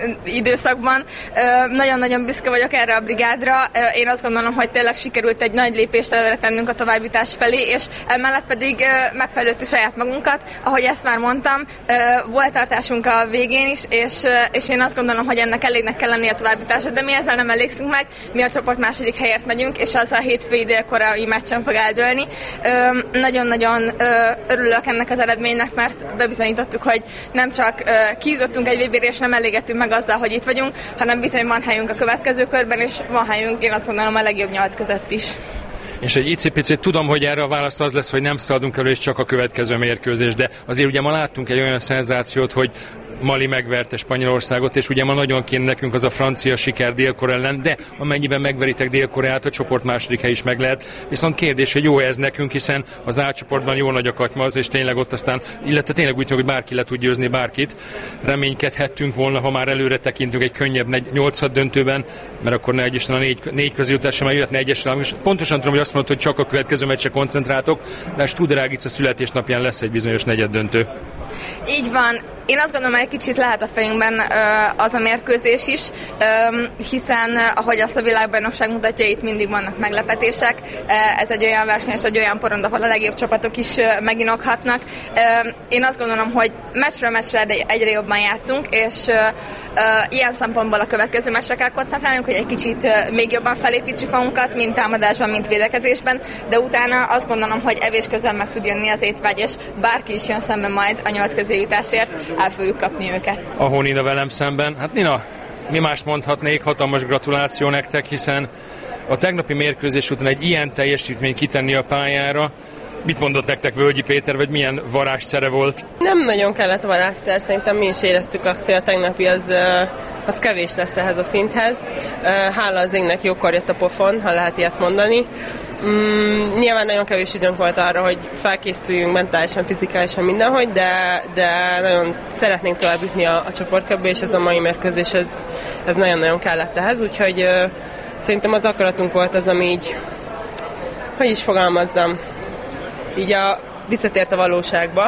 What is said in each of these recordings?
időszakban. Nagyon-nagyon büszke vagyok erre a brigádra. Én azt gondolom, hogy tényleg sikerült egy nagy lépést előre tennünk a továbbjutás felé, és emellett pedig megfejlődtük saját magunkat. Ahogy ezt már mondtam, volt tartásunk a végén is, és én azt gondolom, hogy ennek elégnek kell lennie a továbbjutásra, de mi ezzel nem elégszünk meg. Mi a csoport második helyért megyünk, és az a hétfői délkorai meccsen fog eldőlni. Nagyon-nagyon örülök ennek az eredménynek, mert bebizonyítottuk, hogy nem csak kijutottunk egy VB-re, és nem elégettünk meg azzal, hogy itt vagyunk, hanem bizony van helyünk a következő körben, és van helyünk, én azt gondolom, a legjobb 8 között is. És egy icipicit tudom, hogy erre a válasz az lesz, hogy nem szaladunk elő, és csak a következő mérkőzés, de azért ugye ma láttunk egy olyan szenzációt, hogy Mali megverte Spanyolországot, és ugye ma nagyon kéne nekünk az a francia siker Dél-Korea ellen, de amennyiben megveritek Dél-Koreát, a csoport második hely is meg lehet. Viszont kérdés, hogy jó ez nekünk, hiszen az A csoportban jó nagy a katyma az, és tényleg ott aztán, illetve tényleg úgy, hogy bárki le tud győzni bárkit. Reménykedhettünk volna, ha már előre tekintünk egy könnyebb 8 döntőben, mert akkor ne egyesen a négy közéjutás sem jöhetne egyesre. Pontosan tudom, hogy azt mondod, hogy csak a következő meccsre koncentráltok, de a Studerágica születésnapján lesz egy bizonyos negyeddöntő. Így van. Én azt gondolom, hogy egy kicsit lehet a fejünkben az a mérkőzés is, hiszen ahogy azt a világbajnokság mutatja, itt mindig vannak meglepetések. Ez egy olyan verseny és egy olyan porond, ahol a legjobb csapatok is meginokhatnak. Én azt gondolom, hogy meccsről meccsre egyre jobban játszunk, és ilyen szempontból a következő meccsre kell koncentrálnunk, hogy egy kicsit még jobban felépítsük magunkat, mint támadásban, mint védekezésben, de utána azt gondolom, hogy evés közben meg tud jönni az étvágy, és bárki is jön szemben majd a 8 közéjutásért, el fogjuk kapni őket. Ahol Nina velem szemben. Hát Nina, mi mást mondhatnék, hatalmas gratuláció nektek, hiszen a tegnapi mérkőzés után egy ilyen teljesítmény kitenni a pályára. Mit mondott nektek Völgyi Péter, vagy milyen varázsszere volt? Nem nagyon kellett varázsszer, szerintem mi is éreztük azt, hogy a tegnapi az kevés lesz ehhez a szinthez. Hála az égnek jókor jött a pofon, ha lehet ilyet mondani. Nyilván nagyon kevés időnk volt arra, hogy felkészüljünk mentálisan, fizikálisan mindenhogy, de nagyon szeretnénk tovább jutni a csoportkörbbe, és ez a mai mérkőzés ez nagyon-nagyon kellett ehhez, úgyhogy szerintem az akaratunk volt az, ami így, hogy is fogalmazzam, így visszatért a valóságba,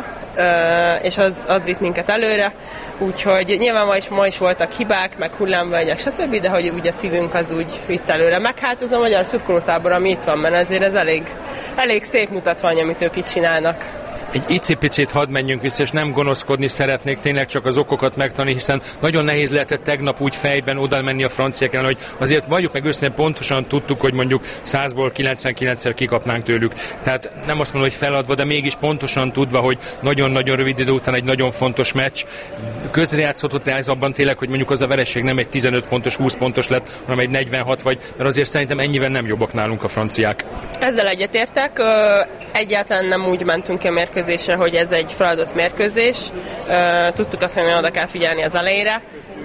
és az vitt minket előre, úgyhogy nyilván ma is voltak hibák, meg hullámvölgyek, stb., de hogy ugye a szívünk az úgy vitt előre. Meg hát ez a magyar szurkolótábor, ami itt van, mert ezért ez elég szép mutatvány, amit ők itt csinálnak. Egy icipicit hadd menjünk vissza, és nem gonoszkodni szeretnék, tényleg csak az okokat megtanulni, hiszen nagyon nehéz lehetett tegnap úgy fejben oda menni a franciák ellen, hogy azért valljuk meg őszintén, pontosan tudtuk, hogy mondjuk 100-ból 99-szer kikapnánk tőlük. Tehát nem azt mondom, hogy feladva, de mégis pontosan tudva, hogy nagyon-nagyon rövid idő után egy nagyon fontos meccs. Közrejátszhatott ez abban tényleg, hogy mondjuk az a vereség nem egy 15 pontos, 20 pontos lett, hanem egy 46 vagy, mert azért szerintem ennyivel nem jobbak nálunk a franciák. Ezzel egyetértek, egyáltalán nem úgy mentünk ki a mérkőzésre, hogy ez egy feladott mérkőzés. Tudtuk azt, hogy oda kell figyelni az elejére,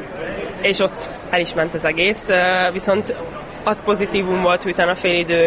és ott el is ment az egész. Viszont az pozitívum volt, hogy utána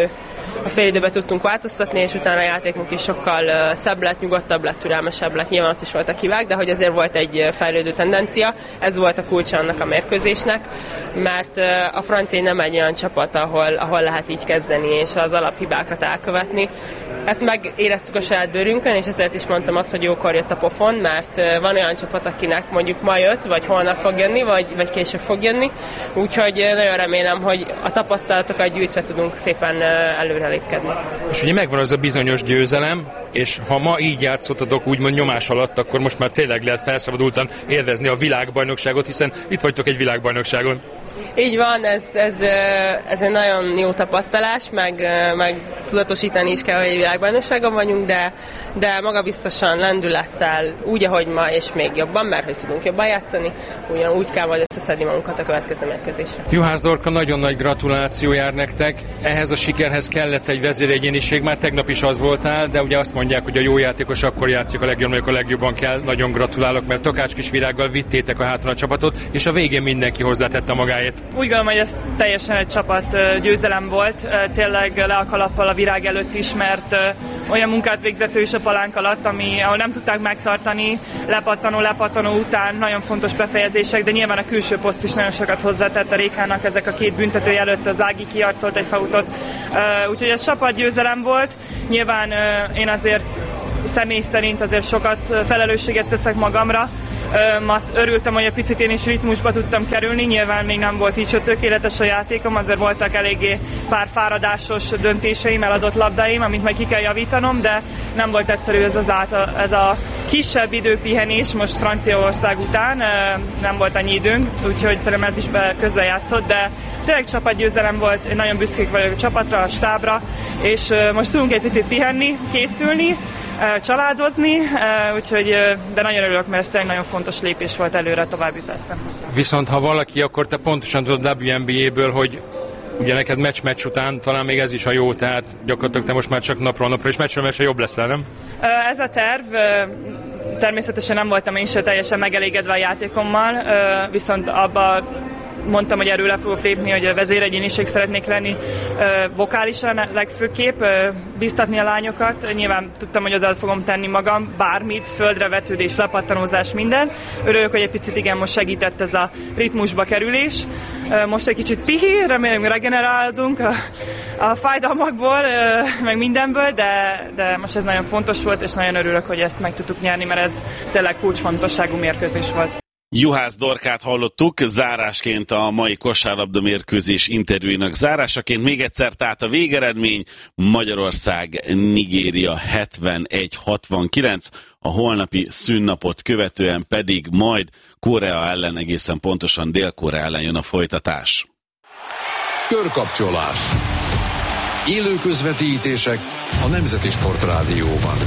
a fél időben tudtunk változtatni, és utána a játékunk is sokkal szebb lett, nyugodtabb lett, türelmesebb lett. Nyilván ott is voltak hibák, de hogy azért volt egy fejlődő tendencia. Ez volt a kulcsa annak a mérkőzésnek, mert a francia nem egy olyan csapat, ahol lehet így kezdeni, és az alaphibákat elkövetni. Ezt megéreztük a saját bőrünkön, és ezért is mondtam azt, hogy jókor jött a pofon, mert van olyan csapat, akinek mondjuk ma jött, vagy holnap fog jönni, vagy később fog jönni. Úgyhogy nagyon remélem, hogy a tapasztalatokat gyűjtve tudunk szépen előrelépkedni. És ugye megvan az a bizonyos győzelem, és ha ma így játszottatok úgymond nyomás alatt, akkor most már tényleg lehet felszabadultan élvezni a világbajnokságot, hiszen itt vagytok egy világbajnokságon. Így van, ez egy nagyon jó tapasztalás, meg tudatosítani is kell, hogy egy világbajnokságon vagyunk, de magabiztosan, lendülettel, úgy, ahogy ma, és még jobban, mert hogy tudunk jobban játszani, ugyanúgy kell majd összeszedni magunkat a következő mérkőzésre. Juhász Dorka, nagyon nagy gratuláció jár nektek. Ehhez a sikerhez kellett egy vezéregyéniség, már tegnap is az voltál, de ugye azt mondják, hogy a jó játékos akkor játszik a legjobb, amikor a legjobban kell. Nagyon gratulálok, mert Takács Kisvirággal vittétek a háton a csapatot, és a végén mindenki hozzátette a magáét. Úgy gondolom, hogy ez teljesen egy csapat győzelem volt, tényleg le a kalappal a Virág előtt is, mert olyan munkát végzett ő is a palánk alatt, ahol nem tudták megtartani, lepattanó után nagyon fontos befejezések, de nyilván a külső poszt is nagyon sokat hozzátett a Rékának, ezek a két büntetői előtt az Ági kiarcolt egy fautot, úgyhogy ez csapatgyőzelem volt. Nyilván én azért személy szerint azért sokat felelősséget teszek magamra, Örültem, hogy egy picit én is ritmusba tudtam kerülni, nyilván még nem volt így so tökéletes a játékom, azért voltak eléggé pár fáradásos döntéseim, eladott labdáim, amit meg ki kell javítanom, de nem volt egyszerű ez a kisebb időpihenés most Franciaország után, nem volt annyi időnk, úgyhogy szerintem ez is közbejátszott, de tényleg csapatgyőzelem volt, én nagyon büszkék vagyok a csapatra, a stábra, és most tudunk egy picit pihenni, készülni, családozni, úgyhogy, de nagyon örülök, mert ez tényleg nagyon fontos lépés volt előre a továbbjutás szempontjából. Viszont ha valaki, akkor te pontosan tudod WNBA-ből, hogy ugye neked meccs után talán még ez is a jó, tehát gyakorlatilag te most már csak napról napra, és meccsről meccsre jobb leszel, nem? Ez a terv. Természetesen nem voltam én sem teljesen megelégedve a játékommal, viszont abba mondtam, hogy erről le fogok lépni, hogy vezéregyéniség szeretnék lenni vokálisan legfőképp, biztatni a lányokat. Nyilván tudtam, hogy oda fogom tenni magam, bármit, földre vetődés, lepattanózás, minden. Örülök, hogy egy picit igen, most segített ez a ritmusba kerülés. Most egy kicsit pihi, remélem regenerálódunk a fájdalmakból, meg mindenből, de most ez nagyon fontos volt, és nagyon örülök, hogy ezt meg tudtuk nyerni, mert ez tényleg kulcsfontosságú mérkőzés volt. Juhász Dorkát hallottuk, zárásként a mai kosárlabda mérkőzés interjúinak zárásaként. Még egyszer, tehát a végeredmény Magyarország-Nigéria 71-69, a holnapi szünnapot követően pedig majd Korea ellen, egészen pontosan Dél-Korea ellen jön a folytatás. Körkapcsolás. Élő közvetítések a Nemzeti Sportrádióban.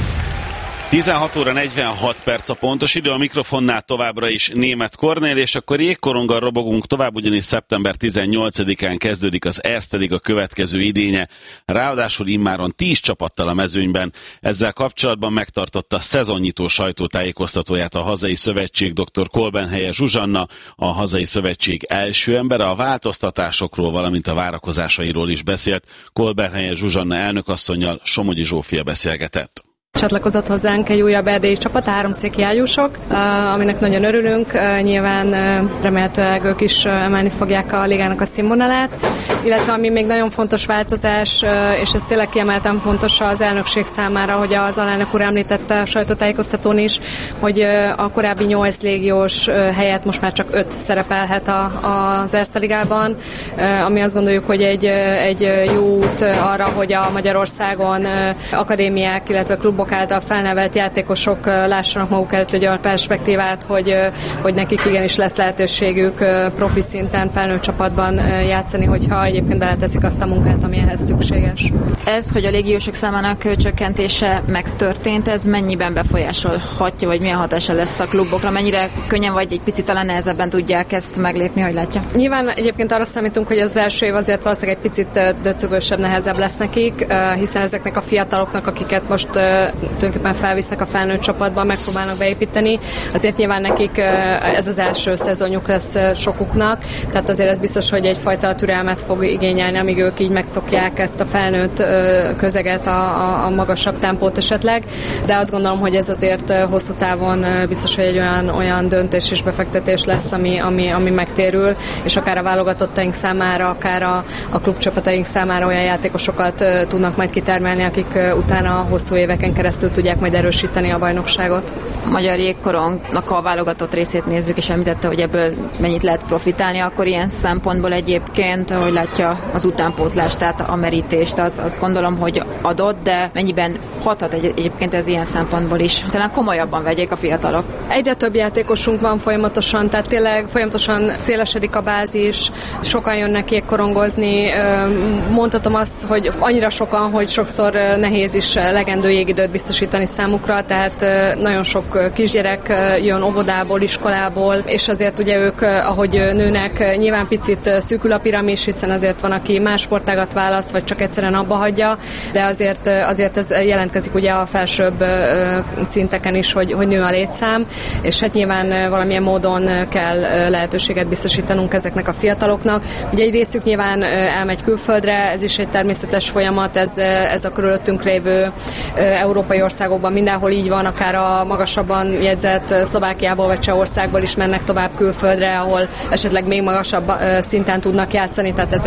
16 óra 46 perc a pontos idő, a mikrofonnál továbbra is Németh Kornél, és akkor jégkoronggal robogunk tovább, ugyanis szeptember 18-án kezdődik az Erste Liga következő idénye, ráadásul immáron 10 csapattal a mezőnyben. Ezzel kapcsolatban megtartotta szezonnyitó sajtótájékoztatóját a hazai szövetség dr. Kolbenhelye Zsuzsanna, a hazai szövetség első embere, a változtatásokról, valamint a várakozásairól is beszélt. Kolbenhelye Zsuzsanna elnökasszonnyal Somogyi Zsófia beszélgetett. Csatlakozott hozzánk egy újabb erdélyi csapat, a háromszéki ágyúsok, aminek nagyon örülünk. Nyilván remélhetőleg ők is emelni fogják a ligának a színvonalát, illetve ami még nagyon fontos változás, és ez tényleg kiemelten fontos az elnökség számára, hogy az alelnök úr említette a sajtótájékoztatón is, hogy a korábbi 8 légiós helyett most már csak 5 szerepelhet az Erste Ligában, ami azt gondoljuk, hogy egy jó út arra, hogy a Magyarországon akadémiák, illetve klubok által felnevelt játékosok lássanak maguk előtt egy olyan perspektívát, hogy nekik igenis lesz lehetőségük profi szinten felnőtt csapatban játszani, hogyha egyébként beleteszik azt a munkát, ami ehhez szükséges. Ez, hogy a légiósok számának csökkentése megtörtént, ez mennyiben befolyásolhatja, vagy milyen hatása lesz a klubokra? Mennyire könnyen, vagy egy picit talán nehezebben tudják ezt meglépni, hogy látja? Nyilván egyébként arra számítunk, hogy az első év azért valószínűleg egy picit döcögősebb, nehezebb lesz nekik, hiszen ezeknek a fiataloknak, akiket most tulajdonképpen felvisznek a felnőtt csapatban, megpróbálnak beépíteni. Azért nyilván nekik ez az első szezonjuk lesz sokuknak, tehát azért ez biztos, hogy egyfajta türelmet fog igényelni, amíg ők így megszokják ezt a felnőtt közeget, a magasabb tempót esetleg, de azt gondolom, hogy ez azért hosszú távon biztos, hogy egy olyan döntés és befektetés lesz, ami megtérül, és akár a válogatottaink számára, akár a klubcsapataink számára olyan játékosokat tudnak majd kitermelni, akik utána hosszú éveken keresztül tudják majd erősíteni a bajnokságot. A magyar jégkorongnak a válogatott részét nézzük, és említette, hogy ebből mennyit lehet profitálni, akkor ilyen szempontból egyébként, hogy látja az utánpótlást, tehát a merítést, azt gondolom, hogy adott, de mennyiben hathat egyébként ez ilyen szempontból is. Talán komolyabban vegyék a fiatalok. Egyre több játékosunk van folyamatosan, tehát tényleg folyamatosan szélesedik a bázis, sokan jönnek jégkorongozni. Mondhatom azt, hogy annyira sokan, hogy sokszor nehéz is legendő jégidőt biztosítani számukra, tehát nagyon sok kisgyerek jön óvodából, iskolából, és azért ugye ők, ahogy nőnek, nyilván picit szűkül a piramis, hiszen azért van, aki más sportágat választ, vagy csak egyszerűen abba hagyja, de azért ez jelentkezik ugye a felsőbb szinteken is, hogy nő a létszám, és hát nyilván valamilyen módon kell lehetőséget biztosítanunk ezeknek a fiataloknak. Ugye egy részük nyilván elmegy külföldre, ez is egy természetes folyamat, ez a körülöttünk lévő európai országokban mindenhol így van, akár a magasabban jegyzett Szlovákiából vagy Csehországból is mennek tovább külföldre, ahol esetleg még magasabb szinten tudnak játszani, tehát ez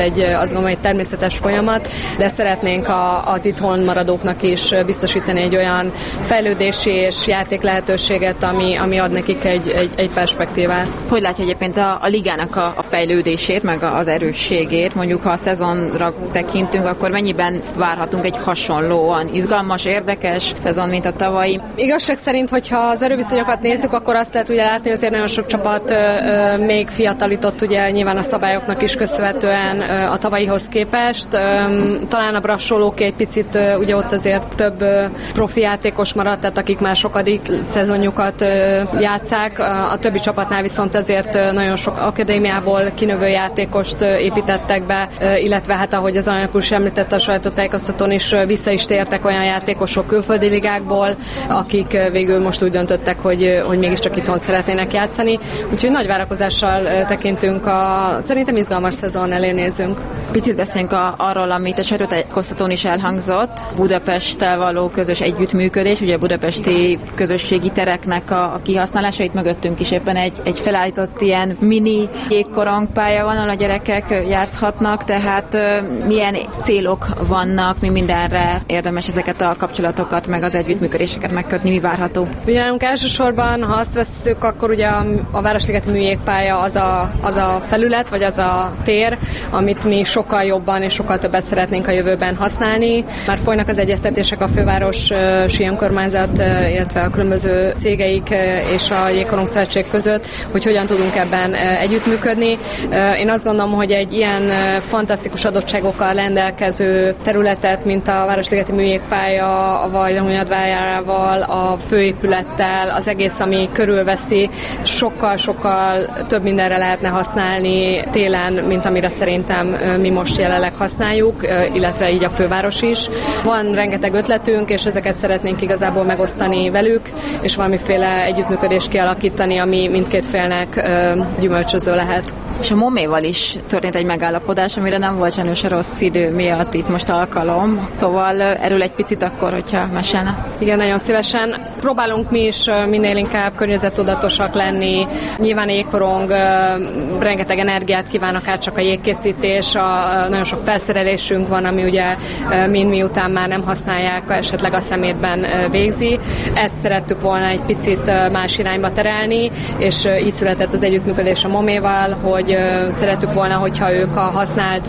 azt gondolom, egy természetes folyamat, de szeretnénk az itthon maradóknak is biztosítani egy olyan fejlődési és játék lehetőséget, ami ad nekik egy perspektívát. Hogy látja egyébként a ligának a fejlődését, meg az erősségét? Mondjuk, ha a szezonra tekintünk, akkor mennyiben várhatunk egy hasonlóan izgalmas, érdekes szezon, mint a tavalyi? Igazság szerint, hogyha az erőviszonyokat nézzük, akkor azt lehet ugye látni, hogy azért nagyon sok csapat még fiatalított, ugye nyilván a szabályoknak is köszönhetően a tavalyihoz képest. Talán a Brassolók egy picit, ugye ott azért több profi játékos maradt, tehát akik már sokadik szezonjukat játsszák. A többi csapatnál viszont ezért nagyon sok akadémiából kinövő játékost építettek be, illetve hát ahogy az elnök úr is említette a sajtótájékoztatón is, vissza is tértek olyan játékosok külföldi ligákból, akik végül most úgy döntöttek, hogy mégiscsak itthon szeretnének játszani. Úgyhogy nagy várakozással tekintünk, szerintem izgalmas szezon elé nézünk. Picit beszéljünk arról, amit a sajtótájékoztatón is elhangzott, Budapesttel való közös együttműködés, ugye a budapesti közösségi tereknek a kihasználása, itt mögöttünk is éppen egy felállított ilyen mini jégkorongpálya van, ahol a gyerekek játszhatnak, tehát milyen célok vannak, mi mindenre érdemes ezeket a kapcsolatokat, meg az együttműködéseket megkötni, mi várható? Ugye nálunk elsősorban, ha azt vesszük, akkor ugye a Városligeti műjégpálya az a felület, vagy az a tér, amit mi sokkal jobban és sokkal többet szeretnénk a jövőben használni. Már folynak az egyeztetések a fővárosi önkormányzat, illetve a különböző cégeik és a Jégkorong Szövetség között, hogy hogyan tudunk ebben együttműködni. Én azt gondolom, hogy egy ilyen fantasztikus adottságokkal rendelkező területet, mint a Városligeti műjégpálya, a Vajdahunyadvárával, a főépülettel, az egész, ami körülveszi, sokkal-sokkal több mindenre lehetne használni télen, mint amire szerintem mi most jelenleg használjuk, illetve így a főváros is. Van rengeteg ötletünk, és ezeket szeretnénk igazából megosztani velük, és valamiféle együttműködést kialakítani, ami mindkét félnek gyümölcsöző lehet. És a Moméval is történt egy megállapodás, amire nem volt sajnos a rossz idő miatt itt most alkalom. Szóval erről egy picit akkor, hogyha mesélne. Igen, nagyon szívesen. Próbálunk mi is minél inkább környezetudatosak lenni. Nyilván a jégkorong rengeteg energiát kíván, akár csak a jégkészítés, nagyon sok felszerelésünk van, ami ugye miután már nem használják, esetleg a szemétben végzi. Ezt szerettük volna egy picit más irányba terelni, és így született az együttműködés a Moméval, hogy szerettük volna, hogyha ők a használt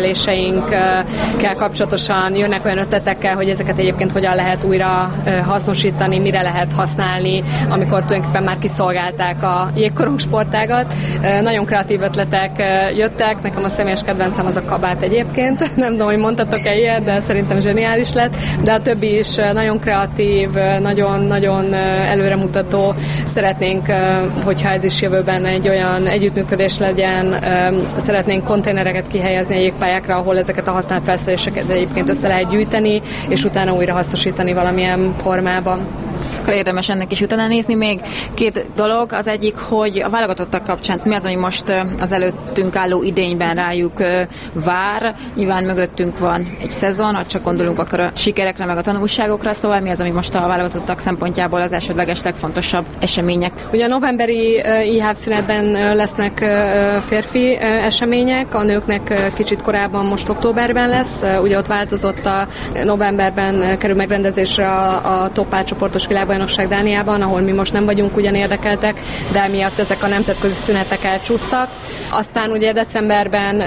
felszereléseinkkel kapcsolatosan jönnek olyan ötletekkel, hogy ezeket egyébként hogyan lehet újra hasznosítani, mire lehet használni, amikor tulajdonképpen már kiszolgálták a jégkorong sportágat. Nagyon kreatív ötletek jöttek, nekem a személyes kedvencem az a kabát egyébként. Nem tudom, hogy mondtatok-e ilyet, de szerintem zseniális lett, de a többi is nagyon kreatív, nagyon előremutató. Szeretnénk, hogyha ez is jövőben egy olyan együttműködés legyen, szeretnénk konténereket kihelyezni a jégpályákra, ahol ezeket a használt felszereléseket egyébként össze lehet gyűjteni, és utána újra hasznosítani valamilyen formában. Akkor érdemes ennek is utána nézni. Még két dolog. Az egyik, hogy a válogatottak kapcsán mi az, ami most az előttünk álló idényben rájuk vár. Nyilván mögöttünk van egy szezon, ha csak gondolunk akkor a sikerekre, meg a tanulságokra, szóval mi az, ami most a válogatottak szempontjából az elsődleges legfontosabb események? Ugye a novemberi IHF szünetben lesznek férfi események, a nőknek kicsit korábban, most októberben lesz. Ugye ott változott, a novemberben kerül megrendezésre a top csoportos világbajnokság Dániában, ahol mi most nem vagyunk ugyan érdekeltek, de emiatt ezek a nemzetközi szünetek elcsúsztak. Aztán ugye decemberben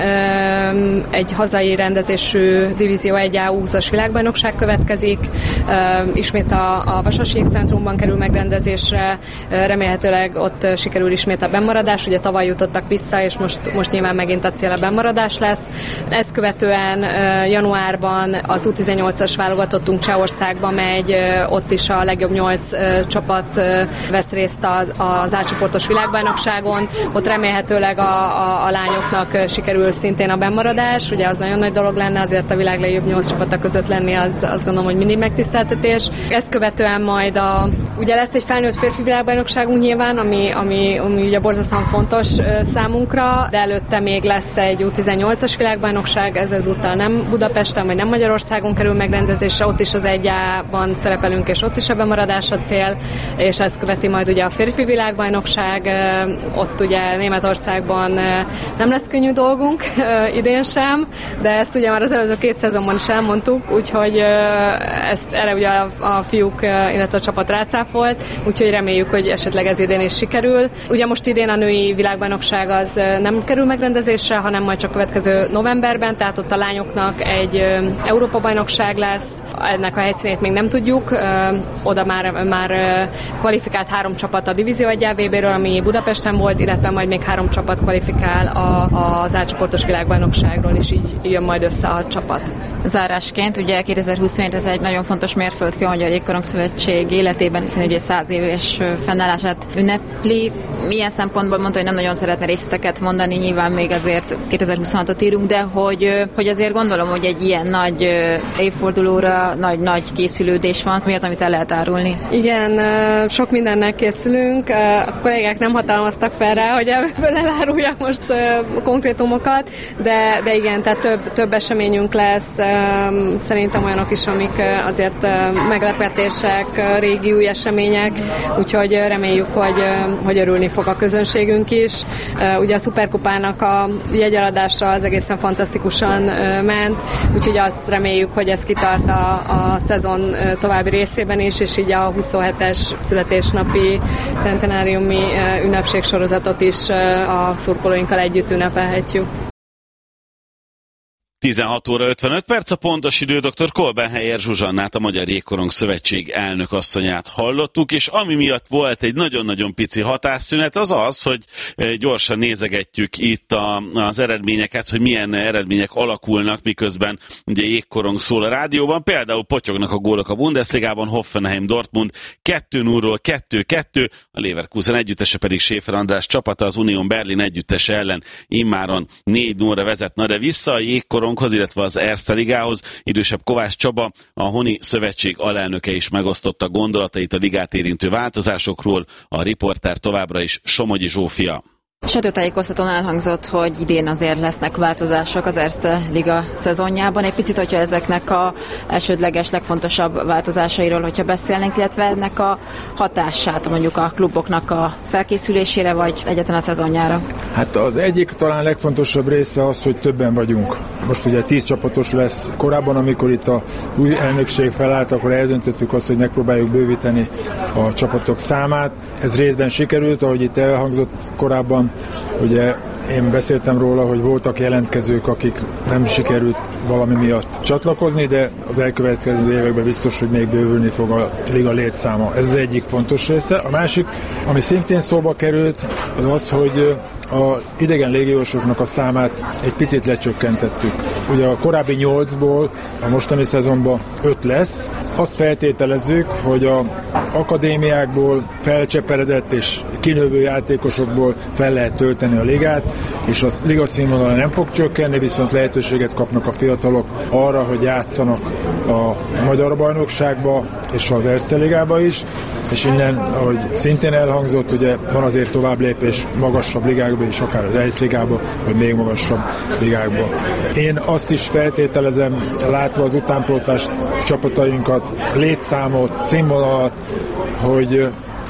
egy hazai rendezésű Divízió 1A U20-as világbajnokság következik, ismét a Vasas Jégcentrumban kerül megrendezésre, remélhetőleg ott sikerül ismét a bennmaradás, ugye tavaly jutottak vissza, és most nyilván megint a cél a bennmaradás lesz. Ezt követően januárban az U18-as válogatottunk Csehországba megy, ott is a legjobb 8 csapat vesz részt az átcsoportos világbajnokságon. Ott remélhetőleg a lányoknak sikerül szintén a bennmaradás. Ugye az nagyon nagy dolog lenne, azért a világ legjobb 8 csapata között lenni, azt gondolom, hogy mindig megtiszteltetés. Ezt követően majd Ugye lesz egy felnőtt férfi világbajnokságunk nyilván, ami ugye borzasztóan fontos számunkra, de előtte még lesz egy U18-as világbajnokság, ez ezúttal nem Budapesten, vagy nem Magyarországon kerül megrendezésre, ott is az 1A-ban szerepelünk, és ott is ebben maradás a cél, és ezt követi majd ugye a férfi világbajnokság, ott ugye Németországban nem lesz könnyű dolgunk, idén sem, de ezt ugye már az előző 2 szezonban is elmondtuk, úgyhogy erre ugye a fiúk, illetve a csapat rácáfolt, úgyhogy reméljük, hogy esetleg ez idén is sikerül. Ugye most idén a női világbajnokság az nem kerül megrendezésre, hanem majd csak következő novemberben, tehát ott a lányoknak egy Európa-bajnokság lesz, ennek a helyszínét még nem tudjuk, oda már kvalifikált 3 csapat a Divízió 1 VB-ről, ami Budapesten volt, illetve majd még 3 csapat kvalifikál az átcsoportos világbajnokságról, és így jön majd össze a csapat. Zárásként, ugye 2027 ez egy nagyon fontos mérföldkő a Magyar Jégkorong Szövetség életében, hiszen ugye 100 éves fennállását ünnepli. Milyen szempontból mondta, hogy nem nagyon szeretne részleteket mondani, nyilván még azért 2026-ot írunk, de hogy azért gondolom, hogy egy ilyen nagy évfordulóra nagy készülődés van. Mi az, amit el lehet árulni? Igen, sok mindennek készülünk. A kollégák nem hatalmaztak fel rá, hogy ebből eláruljak most konkrétumokat, de igen, tehát több eseményünk lesz. Szerintem olyanok is, amik azért meglepetések, régi új események, úgyhogy reméljük, hogy örülni fog a közönségünk is. Ugye a Szuperkupának a jegyeladásra az egészen fantasztikusan ment, úgyhogy azt reméljük, hogy ez kitart a szezon további részében is, és így a 27-es születésnapi centenáriumi ünnepségsorozatot is a szurkolóinkkal együtt ünnepelhetjük. 16 óra 55 perc a pontos idő, dr. Kolbenhelyer Zsuzsannát, a Magyar Jégkorong Szövetség elnökasszonyát hallottuk, és ami miatt volt egy nagyon-nagyon pici hatásszünet, az az, hogy gyorsan nézegetjük itt az eredményeket, hogy milyen eredmények alakulnak, miközben ugye jégkorong szól a rádióban. Például potyognak a gólok a Bundesligában, Hoffenheim Dortmund 2-0-ról 2-2, a Leverkusen együttese pedig Schäfer András csapata az Union Berlin együttese ellen immáron 4-0-ra vezet. Na de vissza a jégkorong, illetve az Erste Ligához. Idősebb Kovács Csaba, a Honi Szövetség alelnöke is megosztotta gondolatait a ligát érintő változásokról, a riporter továbbra is Somogyi Zsófia. Sajtótájékoztatón elhangzott, hogy idén azért lesznek változások az Erste Liga szezonjában. Egy picit, hogyha ezeknek a elsődleges, legfontosabb változásairól, hogyha beszélnénk, illetve ennek a hatását mondjuk a kluboknak a felkészülésére, vagy egyáltalán a szezonjára. Hát az egyik talán legfontosabb része az, hogy többen vagyunk. Most ugye 10 csapatos lesz. Korábban, amikor itt a új elnökség felállt, akkor eldöntöttük azt, hogy megpróbáljuk bővíteni a csapatok számát. Ez részben sikerült, ahogy itt elhangzott korábban. Ugye én beszéltem róla, hogy voltak jelentkezők, akik nem sikerült valami miatt csatlakozni, de az elkövetkező években biztos, hogy még bővülni fog a liga létszáma. Ez az egyik fontos része. A másik, ami szintén szóba került, az az, hogy a idegen légiósoknak a számát egy picit lecsökkentettük. Ugye a korábbi 8-ból a mostani szezonban 5 lesz. Azt feltételezzük, hogy a akadémiákból felcseperedett és kinövő játékosokból fel lehet tölteni a ligát, és a liga színvonala nem fog csökkenni, viszont lehetőséget kapnak a fiatalok arra, hogy játszanak a Magyar Bajnokságba és az Erste Ligába is, és innen, ahogy szintén elhangzott, ugye van azért tovább lépés magasabb ligákba, és akár az Erste Ligába, vagy még magasabb ligákba. Én azt is feltételezem, látva az utánpótlás csapatainkat, létszámot, színvonalat, hogy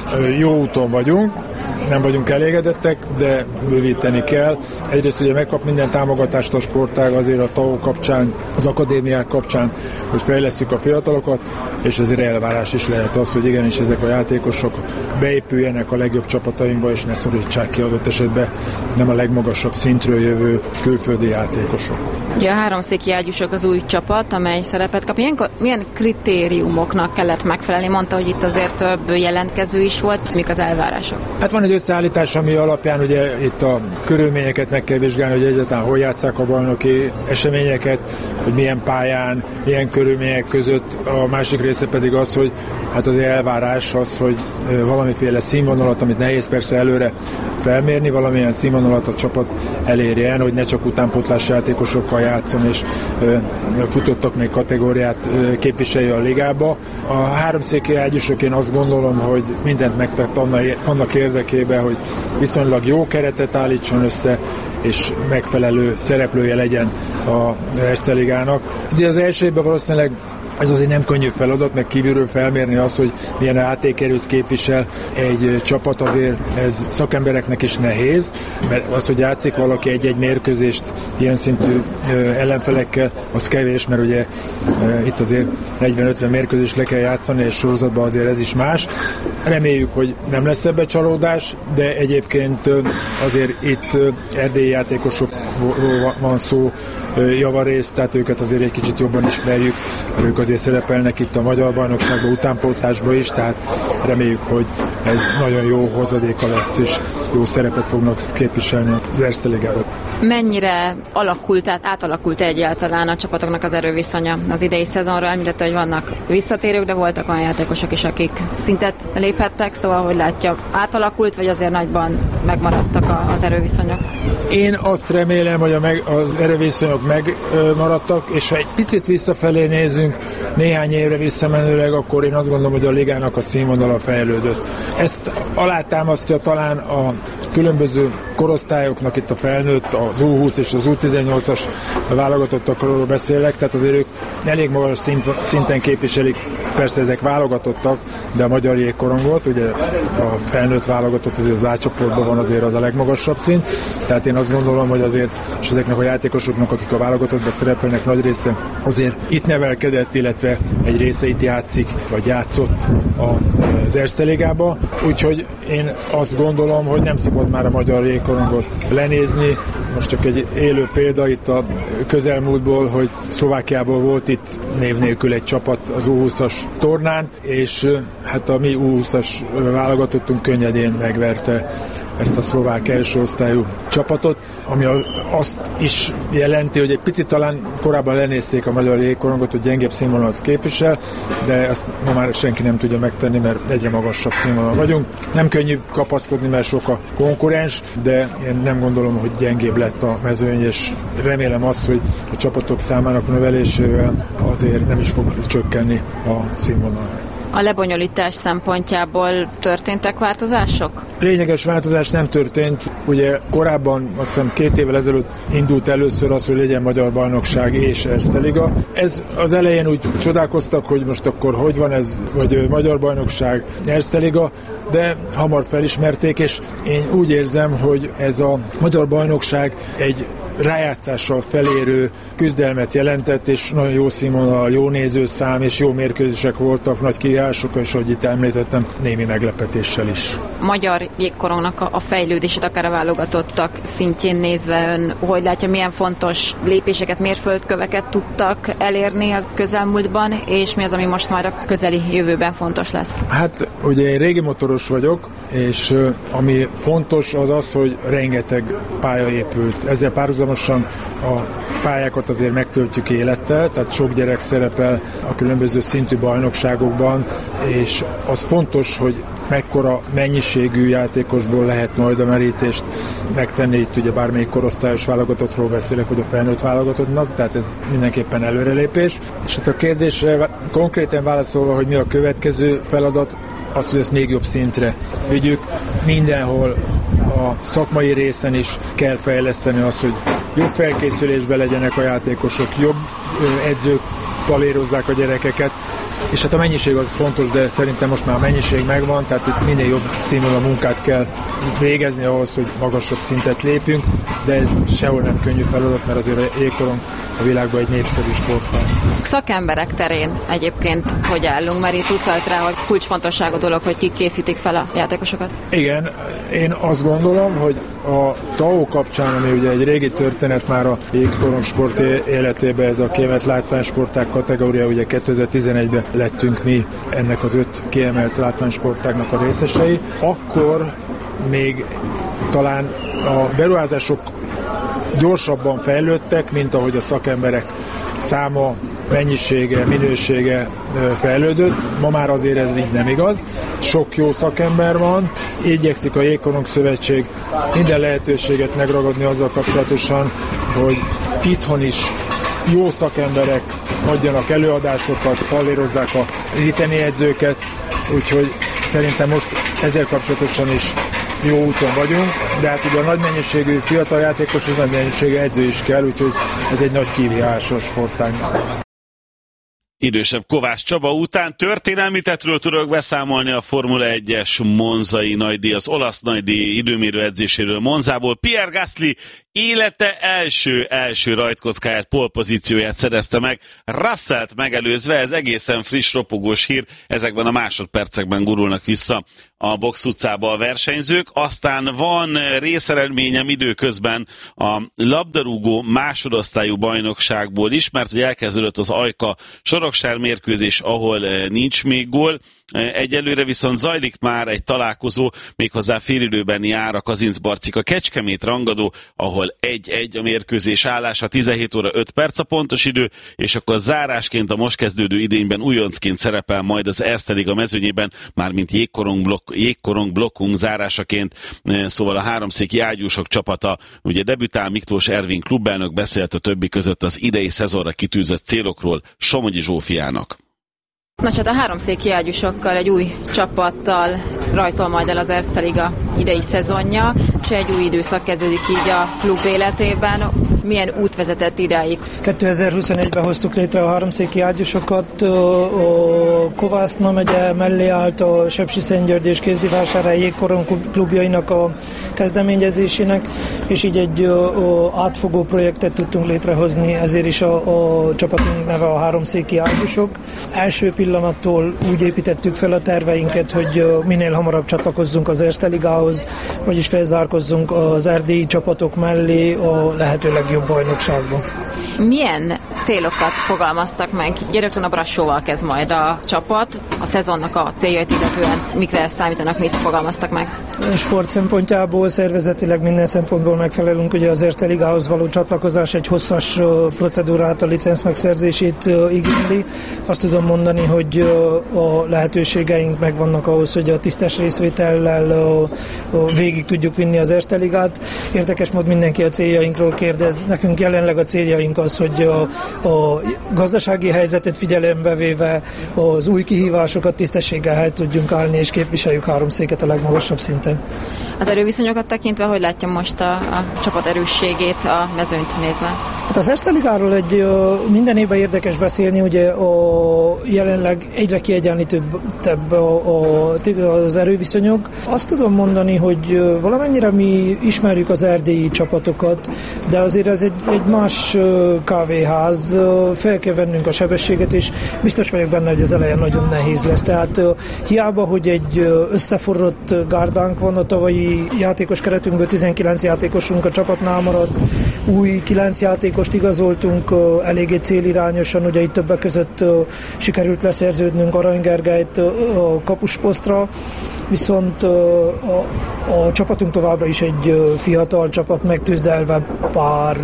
jó úton vagyunk, nem vagyunk elégedettek, de bővíteni kell. Egyrészt ugye megkap minden támogatást a sportág azért a TAO kapcsán, az akadémiák kapcsán, hogy fejlesszük a fiatalokat, és ezért elvárás is lehet az, hogy igenis ezek a játékosok beépüljenek a legjobb csapatainkba, és ne szorítsák ki adott esetben nem a legmagasabb szintről jövő külföldi játékosok. Ugye a háromszéki ágyúsok az új csapat, amely szerepet kap. Milyen kritériumoknak kellett megfelelni? Mondta, hogy itt azért több jelentkező is volt. Mik az elvárások? Hát van egy összeállítás, ami alapján ugye itt a körülményeket meg kell vizsgálni, hogy egyáltalán hol játsszák a bajnoki eseményeket, hogy milyen pályán, milyen körülmények között. A másik része pedig az, hogy hát az elvárás az, hogy valamiféle színvonalat, amit nehéz persze előre felmérni, valamilyen színvonalat a csapat elérjen, hogy ne csak utánpótlás játékosokkal játszon, és futottak még kategóriát képviselje a ligába. A háromszéki ágyúsok, én azt gondolom, hogy mindent megtett annak érdekében, hogy viszonylag jó keretet állítson össze, és megfelelő szereplője legyen a Erste Ligának. Ugye az első évben valószínűleg ez azért nem könnyű feladat, meg kívülről felmérni azt, hogy milyen játékerőt képvisel egy csapat, azért ez szakembereknek is nehéz, mert az, hogy játszik valaki egy-egy mérkőzést ilyen szintű ellenfelekkel, az kevés, mert ugye itt azért 40-50 mérkőzést le kell játszani, és sorozatban azért ez is más. Reméljük, hogy nem lesz ebbe csalódás, de egyébként azért itt erdélyi játékosokról van szó javarészt, tehát őket azért egy kicsit jobban ismerjük, ők azért szerepelnek itt a magyar bajnokságban, utánpótlásban is, tehát reméljük, hogy ez nagyon jó hozadéka lesz, és jó szerepet fognak képviselni az Erste Ligában. Mennyire átalakult egyáltalán a csapatoknak az erőviszonya az idei szezonra? Említette, hogy vannak visszatérők, de voltak olyan játékosok is, akik szintet léphettek, szóval hogy látja, átalakult, vagy azért nagyban megmaradtak az erőviszonyok? Én azt remélem, hogy az erőviszonyok megmaradtak, és ha egy picit visszafelé nézünk, néhány évre visszamenőleg, akkor én azt gondolom, hogy a ligának a színvonala fejlődött. Ezt alátámasztja talán a különböző korosztályoknak itt a felnőtt, az U20 és az U18-as válogatottakról beszélek, tehát azért ők elég magas szinten képviselik, persze ezek válogatottak, de a magyar jégkorongot, ugye a felnőtt válogatott azért az A-csoportban van, azért az a legmagasabb szint, tehát én azt gondolom, hogy azért, és ezeknek a játékosoknak, akik a válogatottban szerepelnek, nagy része azért itt nevelkedett, illetve egy része itt játszik, vagy játszott az Erste Ligába, úgyhogy én azt gondolom, hogy nem szabad már a magyar jégkorongot lenézni. Most csak egy élő példa itt a közelmúltból, hogy Szlovákiából volt itt név nélkül egy csapat az U20-as tornán, és hát a mi U20-as válogatottunk könnyedén megverte ezt a szlovák első osztályú csapatot, ami azt is jelenti, hogy egy picit talán korábban lenézték a magyar jégkorongot, hogy gyengébb színvonalat képvisel, de ezt ma már senki nem tudja megtenni, mert egyre magasabb színvonal vagyunk. Nem könnyű kapaszkodni, mert sok a konkurens, de én nem gondolom, hogy gyengébb lett a mezőny, és remélem azt, hogy a csapatok számának növelésével azért nem is fog csökkenni a színvonal. A lebonyolítás szempontjából történtek változások? Lényeges változás nem történt. Ugye korábban, azt hiszem 2 évvel ezelőtt indult először az, hogy legyen magyar bajnokság és Erste Liga. Ez az elején úgy csodálkoztak, hogy most akkor hogy van ez, vagy magyar bajnokság, Erste Liga, de hamar felismerték, és én úgy érzem, hogy ez a magyar bajnokság egy rájátszással felérő küzdelmet jelentett, és nagyon jó színvonal, jó nézőszám, és jó mérkőzések voltak, nagy kihívások, és ahogy itt említettem, némi meglepetéssel is. Magyar jégkorongnak a fejlődését, akár a válogatottak szintjén nézve ön, hogy látja, milyen fontos lépéseket, mérföldköveket tudtak elérni az közelmúltban, és mi az, ami most már a közeli jövőben fontos lesz? Hát ugye én régi motoros vagyok, és ami fontos az az, hogy rengeteg pálya épült. Ezzel párhuzamosan a pályákat azért megtöltjük élettel, tehát sok gyerek szerepel a különböző szintű bajnokságokban, és az fontos, hogy mekkora mennyiségű játékosból lehet majd a merítést megtenni. Itt ugye bármelyik korosztályos válogatottról beszélek, hogy a felnőtt válogatottnak, tehát ez mindenképpen előrelépés. És hát a kérdésre konkrétan válaszolva, hogy mi a következő feladat, az, hogy ezt még jobb szintre vigyük. Mindenhol a szakmai részen is kell fejleszteni azt, hogy jobb felkészülésben legyenek a játékosok, jobb edzők palérozzák a gyerekeket, és hát a mennyiség az fontos, de szerintem most már a mennyiség megvan, tehát itt minél jobb színvonalú munkát kell végezni ahhoz, hogy magasabb szintet lépjünk, de ez sehol nem könnyű feladat, mert azért a jégkorong a világban egy népszerű sport. Szakemberek terén egyébként hogy állunk, mert itt utalt rá, hogy kulcsfontosságú dolog, hogy kik készítik fel a játékosokat. Igen, én azt gondolom, hogy a TAO kapcsán, ami ugye egy régi történet már a jégkorong sport életében, ez a kiemelt látványsportág kategória, ugye 2011-ben lettünk mi ennek az 5 kiemelt látványsportágnak a részesei, akkor még talán a beruházások gyorsabban fejlődtek, mint ahogy a szakemberek száma, mennyisége, minősége fejlődött. Ma már azért ez így nem igaz. Sok jó szakember van, igyekszik a Jégkorong Szövetség minden lehetőséget megragadni azzal kapcsolatosan, hogy itthon is jó szakemberek adjanak előadásokat, pallérozzák a itteni edzőket, úgyhogy szerintem most ezzel kapcsolatosan is jó úton vagyunk, de hát ugye a nagy mennyiségű fiatal játékos, nagy mennyiségű edző is kell, úgyhogy ez egy nagy kihívás a sportágnak. Idősebb Kovács Csaba után történelmi tettről tudok beszámolni a Formula 1-es monzai nagydíj, az olasz nagydíj időmérő edzéséről Monzából. Pierre Gasly élete első rajtkockáját, pole-pozícióját szerezte meg, Russellt megelőzve, ez egészen friss, ropogós hír, ezekben a másodpercekben gurulnak vissza a box utcába a versenyzők. Aztán van részeredményem időközben a labdarúgó másodosztályú bajnokságból is, mert hogy elkezdődött az Ajka Soroksár mérkőzés, ahol nincs még gól. Egyelőre viszont zajlik már egy találkozó, méghozzá félidőben jár a Kazincbarcika Kecskemét rangadó, ahol 1-1 a mérkőzés állása, 17 óra 5 perc a pontos idő, és akkor zárásként a most kezdődő idényben újoncként szerepel majd az Erste Liga mezőnyében, mármint jégkorong blokkunk zárásaként, szóval a háromszéki ágyúsok csapata, ugye debütál. Miklós Ervin klubelnök beszélt a többi között az idei szezonra kitűzött célokról Somogyi Zsófiának. Nos, hát a háromszéki ágyúsokkal egy új csapattal rajtol majd el az Erste Liga idei szezonja, és egy új időszak kezdődik így a klub életében. Milyen út vezetett idáig? 2021-ben hoztuk létre a háromszéki ágyúsokat, a Kovászna megye mellé állt a Sepsiszentgyörgy és Kézdivásárhely Jégkorong klubjainak a kezdeményezésének, és így egy átfogó projektet tudtunk létrehozni, ezért is a csapatunk neve a háromszéki ágyúsok. Első pillanattól úgy építettük fel a terveinket, hogy minél hamarabb csatlakozzunk az Erste Ligához, vagyis felzárkozzunk az erdélyi csapatok mellé a lehető legjobb bajnokságban. Milyen célokat fogalmaztak meg? Rögtön a Brassóval kezd majd a csapat. A szezonnak a céljait illetően mikre számítanak, mit fogalmaztak meg? Sport szempontjából, szervezetileg minden szempontból megfelelünk. Ugye az Erste Ligához való csatlakozás egy hosszas procedúrát, a licenc megszerzését igényli. Azt tudom mondani, hogy a lehetőségeink megvannak ahhoz, hogy a tisztes részvétellel végig tudjuk vinni az Erste Ligát. Érdekes mód mindenki a céljainkról kérdez. Nekünk jelenleg a céljaink az, hogy a gazdasági helyzetet figyelembe véve az új kihívásokat tisztességgel helyt tudjunk állni, és képviseljük háromszéket a legmagasabb szinten. Az erőviszonyokat tekintve, hogy látja most a csapat erősségét a mezőnyt nézve? Hát az Erste Ligáról minden évben érdekes beszélni, ugye jelenleg egyre kiegyenlítőbb az erőviszonyok. Azt tudom mondani, hogy valamennyire mi ismerjük az erdélyi csapatokat, de azért ez egy más kávéház, fel kell vennünk a sebességet, és biztos vagyok benne, hogy az elején nagyon nehéz lesz. Tehát hiába, hogy egy összeforrott gárdánk van, a tavalyi játékos keretünkből 19 játékosunk a csapatnál maradt, új 9 játékost igazoltunk eléggé célirányosan, ugye itt többek között sikerült leszerződnünk Arany Gergelyt a kapusposztra, viszont a csapatunk továbbra is egy fiatal csapat, megtűzdelve pár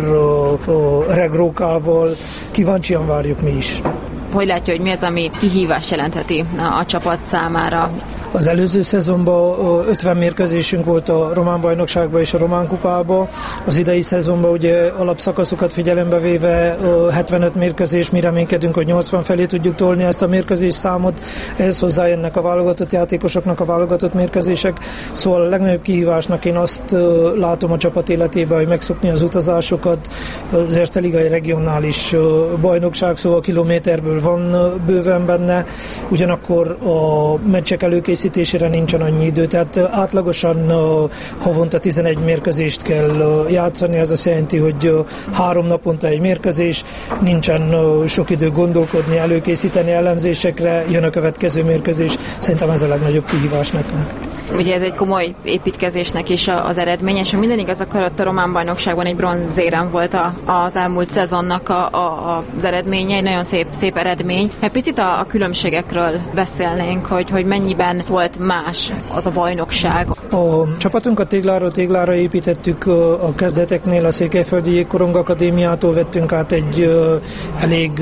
regrókával. Kíváncsian várjuk mi is. Hogy látja, hogy mi az, ami kihívást jelentheti a csapat számára? Az előző szezonban 50 mérkőzésünk volt a román bajnokságban és a román kupában. Az idei szezonban ugye alapszakaszokat figyelembe véve 75 mérkőzés, mi reménykedünk, hogy 80 felé tudjuk tolni ezt a mérkőzés számot. Ehhez hozzájönnek a válogatott játékosoknak a válogatott mérkőzések. Szóval a legnagyobb kihívásnak én azt látom a csapat életében, hogy megszokni az utazásokat. Az Erste Ligai regionális bajnokság, szóval kilométerből van bőven benne. Ugyanakkor a meccsek előkészítésére nincsen annyi idő, tehát átlagosan havonta 11 mérkőzést kell játszani, ez azt jelenti, hogy 3 naponta egy mérkőzés, nincsen sok idő gondolkodni, előkészíteni elemzésekre, jön a következő mérkőzés, szerintem ez a legnagyobb kihívás nekünk. Ugye ez egy komoly építkezésnek is az eredmény, és ha minden igaz, akkor a román bajnokságban egy bronzérem volt az elmúlt szezonnak az eredménye, egy nagyon szép eredmény. Egy picit a különbségekről beszélnénk, hogy mennyiben volt más az a bajnokság? A csapatunkat tégláról téglára építettük a kezdeteknél, a Székelyföldi Jégkorong Akadémiától vettünk át egy elég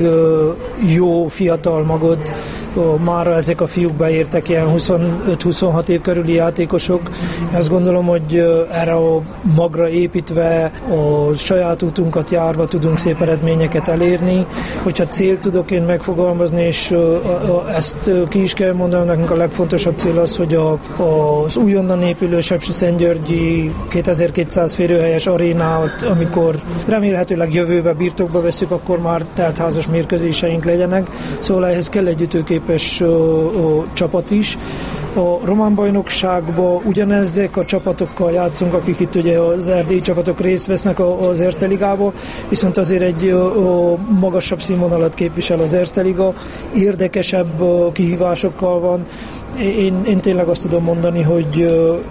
jó fiatal magot. Mára ezek a fiúk beértek ilyen 25-26 év körüli játékosok. Azt gondolom, hogy erre a magra építve, a saját útunkat járva tudunk szép eredményeket elérni. Hogyha célt tudok én megfogalmazni, és ezt ki is kell mondanom, nekünk a legfontosabb cél az, hogy az újonnan épülő Sepsiszentgyörgyi 2200 férőhelyes arénát, amikor remélhetőleg jövőbe birtokba veszük, akkor már teltházas mérkőzéseink legyenek. Szóval ehhez kell egy ütőképes csapat is. A román bajnokságban ugyanezek a csapatokkal játszunk, akik itt ugye az erdélyi csapatok részt vesznek az Erste Ligába, viszont azért egy magasabb színvonalat képvisel az Erste Liga, érdekesebb kihívásokkal van. Én tényleg azt tudom mondani, hogy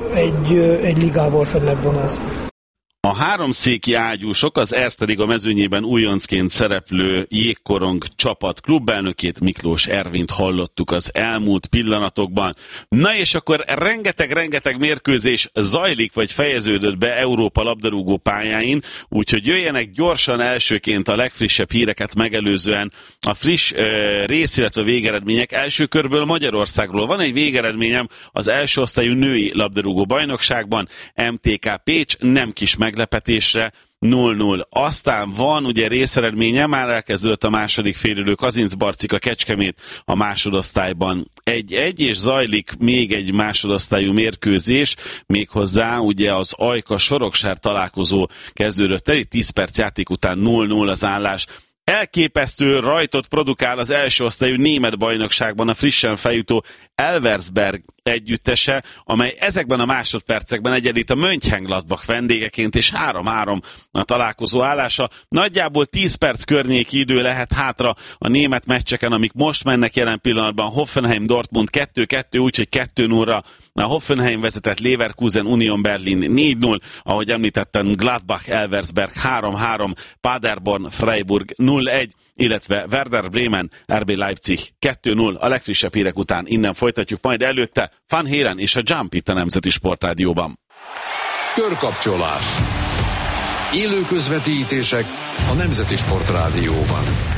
egy ligával fellebb van ez. A háromszéki ágyúsok az Erste Liga mezőnyében újoncként szereplő Jégkorong csapat klubelnökét, Miklós Ervint hallottuk az elmúlt pillanatokban. Na és akkor rengeteg mérkőzés zajlik, vagy fejeződött be Európa labdarúgó pályáin, úgyhogy jöjjenek gyorsan elsőként a legfrissebb híreket megelőzően a friss rész, illetve végeredmények. Első körből Magyarországról van egy végeredményem az első osztályú női labdarúgó bajnokságban. MTK Pécs nem kis meglepetésre 0-0. Aztán van ugye részeredménye, már elkezdődött a második félidő, Kazincbarcika Kecskemét a másodosztályban 1-1, és zajlik még egy másodosztályú mérkőzés, méghozzá ugye az Ajka Soroksár találkozó kezdődött el, itt 10 perc játék után 0-0 az állás. Elképesztő rajtot produkál az első osztályú német bajnokságban a frissen feljutó Elversberg együttese, amely ezekben a másodpercekben egyenlít a Mönchengladbach vendégeként, és 3-3 a találkozó állása. Nagyjából 10 perc környéki idő lehet hátra a német meccseken, amik most mennek jelen pillanatban. Hoffenheim-Dortmund 2-2, úgyhogy 2-0-ra a Hoffenheim vezetett, Leverkusen Union Berlin 4-0, ahogy említettem, Gladbach-Elversberg 3-3, Paderborn-Freiburg 0-1, illetve Werder Bremen, RB Leipzig 2-0. A legfrissebb hírek után innen folytatjuk, majd előtte Van Halen és a Jump itt a Nemzeti Sportrádióban. Körkapcsolás. Élő közvetítések a Nemzeti Sportrádióban.